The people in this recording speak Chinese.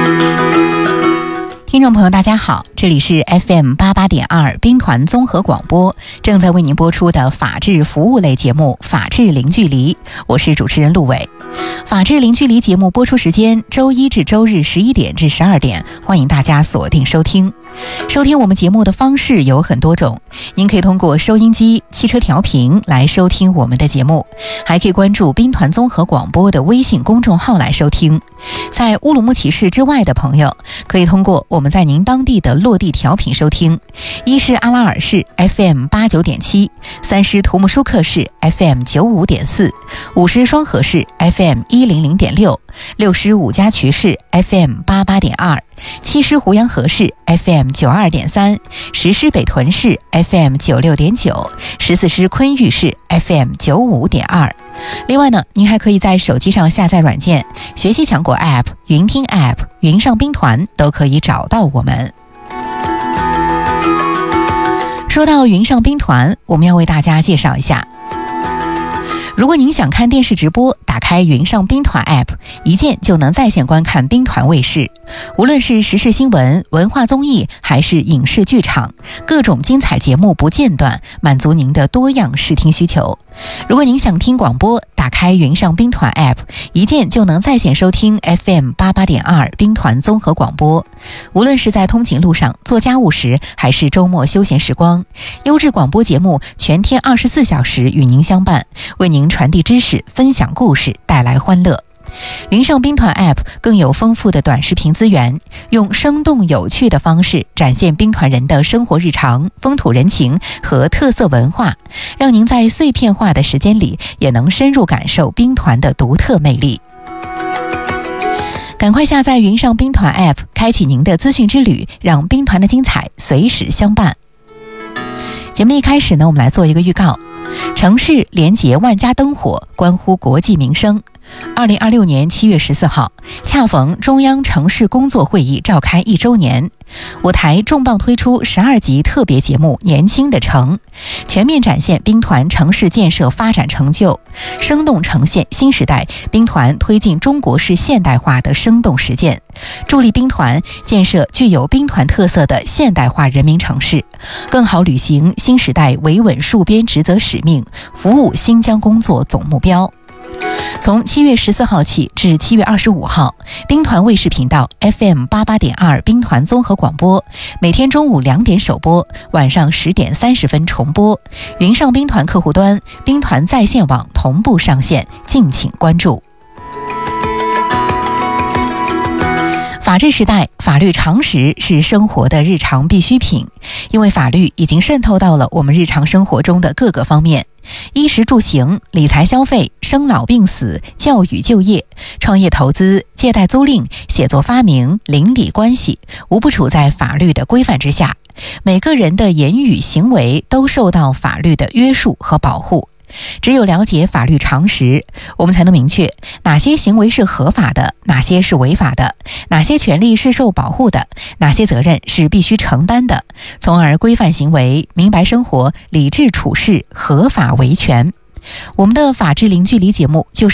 听众朋友大家好，这里是 FM88.2 兵团综合广播，正在为您播出的法治服务类节目法治零距离，我是主持人陆伟。法治零距离节目播出时间周一至周日11点至12点，欢迎大家锁定收听。收听我们节目的方式有很多种，您可以通过收音机、汽车调频来收听我们的节目，还可以关注兵团综合广播的微信公众号来收听。在乌鲁木齐市之外的朋友，可以通过我们在您当地的落地调频收听，一是阿拉尔市 FM89.7， 三是图木舒克市 FM95.4， 五是双河市 FM100.6， 六是五家渠市 FM88.2， 七是胡杨河市 FM92.3， 十是北屯市 FM96.9， 14是昆玉市 FM95.2。另外呢，您还可以在手机上下载软件学习强国 App、云听 App、云上兵团，都可以找到我们。说到云上兵团，我们要为大家介绍一下，如果您想看电视直播，打开云上兵团 App， 一键就能在线观看兵团卫视，无论是时事新闻、文化综艺还是影视剧场，各种精彩节目不间断，满足您的多样视听需求。如果您想听广播，打开云上兵团 App， 一键就能在线收听 FM88.2 兵团综合广播。无论是在通勤路上、做家务时，还是周末休闲时光，优质广播节目全天24小时与您相伴，为您传递知识、分享故事，带来欢乐。云上兵团 App 更有丰富的短视频资源，用生动有趣的方式展现兵团人的生活日常、风土人情和特色文化，让您在碎片化的时间里也能深入感受兵团的独特魅力。赶快下载云上兵团 App， 开启您的资讯之旅，让兵团的精彩随时相伴。节目一开始呢，我们来做一个预告。城市连结万家灯火，关乎国计民生。2026年7月14号，恰逢中央城市工作会议召开1周年，我台重磅推出12集特别节目《年轻的城》，全面展现兵团城市建设发展成就，生动呈现新时代兵团推进中国式现代化的生动实践，助力兵团建设具有兵团特色的现代化人民城市，更好履行新时代维稳戍边职责使命，服务新疆工作总目标。从7月14号起至7月25号，兵团卫视频道 FM88.2 兵团综合广播，每天中午2点首播，晚上10点30分重播。云上兵团客户端、兵团在线网同步上线，敬请关注。法治时代，法律常识是生活的日常必需品，因为法律已经渗透到了我们日常生活中的各个方面，衣食住行、理财消费、生老病死、教育就业、创业投资、借贷租赁、写作发明、邻里关系，无不处在法律的规范之下，每个人的言语行为都受到法律的约束和保护。只有了解法律常识，我们才能明确哪些行为是合法的，哪些是违法的，哪些权利是受保护的，哪些责任是必须承担的，从而规范行为，明白生活，理智处事，合法维权。我们的法治零距离节目就是